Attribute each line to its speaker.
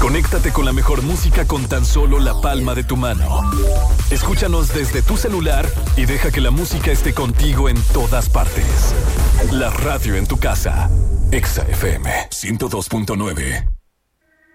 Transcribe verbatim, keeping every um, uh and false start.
Speaker 1: Conéctate con la mejor música con tan solo la palma de tu mano. Escúchanos desde tu celular y deja que la música esté contigo en todas partes. La radio en tu casa. Exa F M ciento dos punto nueve.